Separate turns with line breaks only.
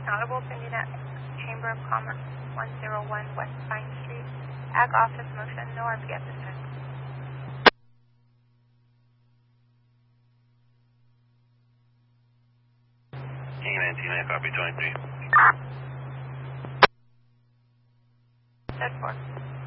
Audible pending at Chamber of Commerce, 101 West Pine Street. Ag office motion, no RP at this time.
King 19, copy 23.
Set 4.